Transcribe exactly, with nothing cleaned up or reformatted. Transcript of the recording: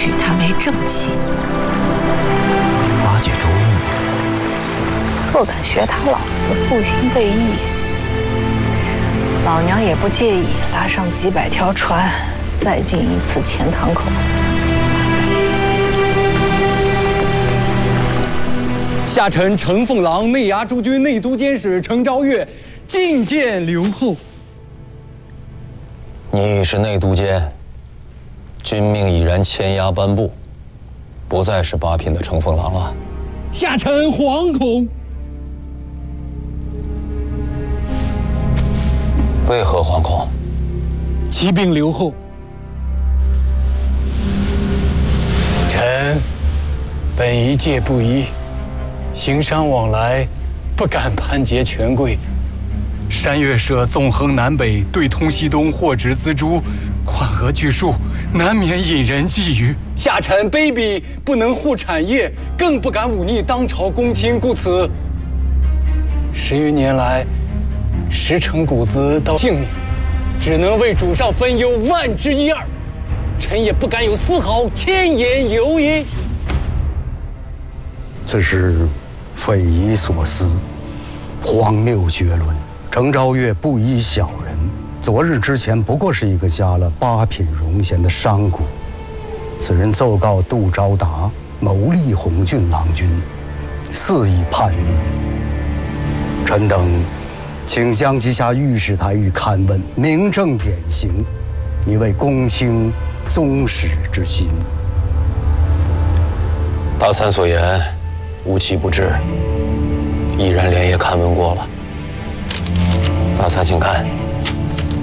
许他为正妻。 八戒周密， 若敢学他老子负心背义，老娘也不介意拉上几百条船，再进一次钱塘口。 下臣承奉郎内衙诸军内都监使程昭岳觐见刘后。 你已是内都监，君命已然签押颁布，不再是八品的承奉郎了。 下臣惶恐。 为何惶恐？ 启禀刘后， 臣本一介布衣，行商往来，不敢攀结权贵。山岳社纵横南北，对通西东，货值资铢，款额巨数，难免引人觊觎。下臣卑鄙，不能护产业，更不敢忤逆当朝公卿，故此十余年来，十成谷子到性命，只能为主上分忧万之一二，臣也不敢有丝毫千言尤因。 此事匪夷所思，荒谬绝伦。程昭岳不依小人，昨日之前不过是一个加了八品荣衔的商贾。此人奏告杜昭达谋立红郡郎君，肆意叛逆。臣等请将其下御史台狱勘问，明正典刑，以为公卿宗室之心。 大参所言，无奇不知，一人连夜勘问过了。大参请看。